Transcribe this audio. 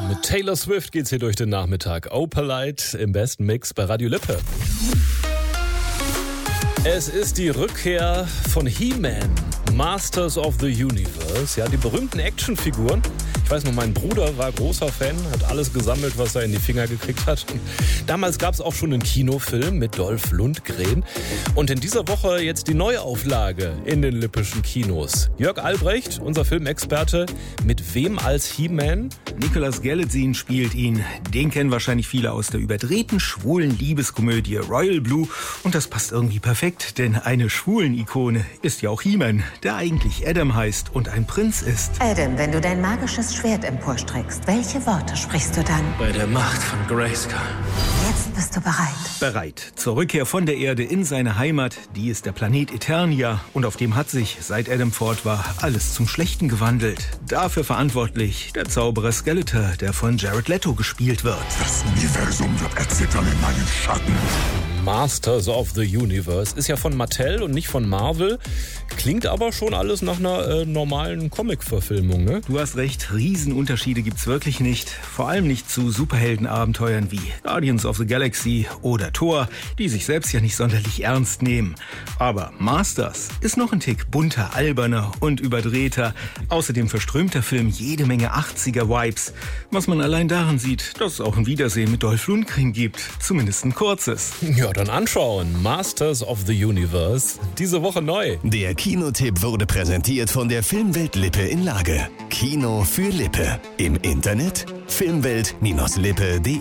Mit Taylor Swift geht's hier durch den Nachmittag. Opalite im besten Mix bei Radio Lippe. Es ist die Rückkehr von He-Man, Masters of the Universe. Ja, die berühmten Actionfiguren. Ich weiß noch, mein Bruder war großer Fan, hat alles gesammelt, was er in die Finger gekriegt hat. Damals gab es auch schon einen Kinofilm mit Dolph Lundgren. Und in dieser Woche jetzt die Neuauflage in den lippischen Kinos. Jörg Albrecht, unser Filmexperte, mit wem als He-Man? Nicolas Galitzine spielt ihn. Den kennen wahrscheinlich viele aus der überdrehten schwulen Liebeskomödie Royal Blue. Und das passt irgendwie perfekt, denn eine schwulen Ikone ist ja auch He-Man, der eigentlich Adam heißt und ein Prinz ist. Adam, wenn du dein magisches Schwert emporstreckst, welche Worte sprichst du dann? Bei der Macht von Grayskull. Jetzt bist du bereit. Bereit. Zur Rückkehr von der Erde in seine Heimat, die ist der Planet Eternia. Und auf dem hat sich, seit Adam fort war, alles zum Schlechten gewandelt. Dafür verantwortlich der Zauberer Skeletor, der von Jared Leto gespielt wird. Das Universum wird erzittern in meinen Schatten. Masters of the Universe ist ja von Mattel und nicht von Marvel. Klingt aber schon alles nach einer normalen Comic-Verfilmung, ne? Du hast recht, Riesenunterschiede gibt's wirklich nicht. Vor allem nicht zu Superheldenabenteuern wie Guardians of the Galaxy oder Thor, die sich selbst ja nicht sonderlich ernst nehmen. Aber Masters ist noch ein Tick bunter, alberner und überdrehter. Außerdem verströmt der Film jede Menge 80er-Vibes. Was man allein daran sieht, dass es auch ein Wiedersehen mit Dolph Lundgren gibt. Zumindest ein kurzes. Ja, dann anschauen. Masters of the Universe. Diese Woche neu. Der Kinotipp wurde präsentiert von der Filmwelt Lippe in Lage. Kino für Lippe. Im Internet filmwelt-lippe.de